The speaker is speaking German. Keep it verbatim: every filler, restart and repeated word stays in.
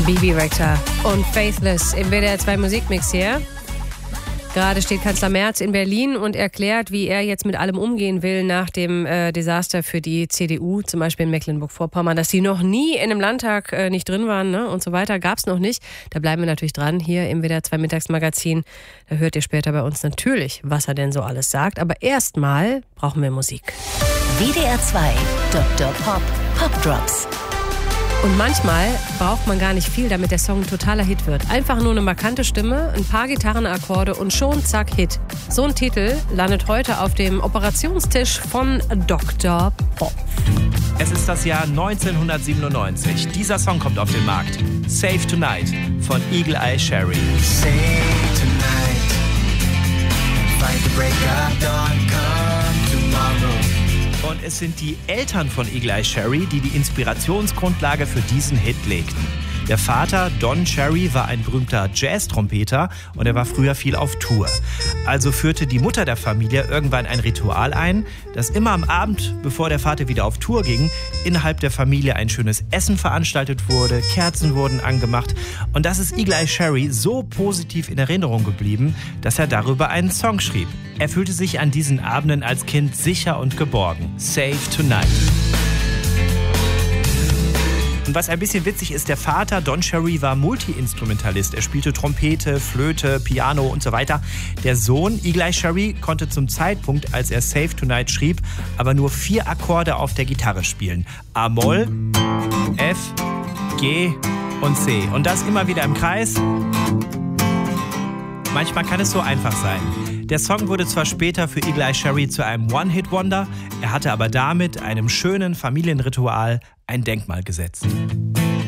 Bibi Rexha und Faithless im W D R zwei Musikmix hier. Gerade steht Kanzler Merz in Berlin und erklärt, wie er jetzt mit allem umgehen will nach dem äh, Desaster für die C D U, zum Beispiel in Mecklenburg-Vorpommern, dass sie noch nie in einem Landtag äh, nicht drin waren, ne, und so weiter, gab es noch nicht. Da bleiben wir natürlich dran hier im W D R zwei Mittagsmagazin. Da hört ihr später bei uns natürlich, was er denn so alles sagt. Aber erstmal brauchen wir Musik. W D R zwei Doktor Pop, Pop Drops. Und manchmal braucht man gar nicht viel, damit der Song ein totaler Hit wird. Einfach nur eine markante Stimme, ein paar Gitarrenakkorde und schon zack, Hit. So ein Titel landet heute auf dem Operationstisch von Doktor Pop. Es ist das Jahr neunzehnhundertsiebenundneunzig. Dieser Song kommt auf den Markt. Save Tonight von Eagle Eye Cherry. Save tonight, fight the break of dawn, come tomorrow. Und es sind die Eltern von Eagle Eye Cherry, die die Inspirationsgrundlage für diesen Hit legten. Der Vater, Don Cherry, war ein berühmter Jazz-Trompeter und er war früher viel auf Tour. Also führte die Mutter der Familie irgendwann ein Ritual ein, dass immer am Abend, bevor der Vater wieder auf Tour ging, innerhalb der Familie ein schönes Essen veranstaltet wurde, Kerzen wurden angemacht und das ist Eagle Eye Cherry so positiv in Erinnerung geblieben, dass er darüber einen Song schrieb. Er fühlte sich an diesen Abenden als Kind sicher und geborgen. Save Tonight. Und was ein bisschen witzig ist, der Vater, Don Cherry, war Multi-Instrumentalist. Er spielte Trompete, Flöte, Piano und so weiter. Der Sohn, Eagle Eye Cherry, konnte zum Zeitpunkt, als er Save Tonight schrieb, aber nur vier Akkorde auf der Gitarre spielen. A-Moll, F, G und C. Und das immer wieder im Kreis. Manchmal kann es so einfach sein. Der Song wurde zwar später für Eagle Eye Cherry zu einem One-Hit-Wonder, er hatte aber damit einem schönen Familienritual ein Denkmal gesetzt.